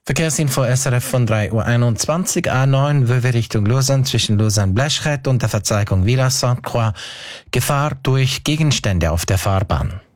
Verkehrsinfo SRF von 3:21 Uhr, A9 Vevey Richtung Lausanne zwischen Lausanne-Bleschrett und der Verzweigung Villa Sainte-Croix. Gefahr durch Gegenstände auf der Fahrbahn.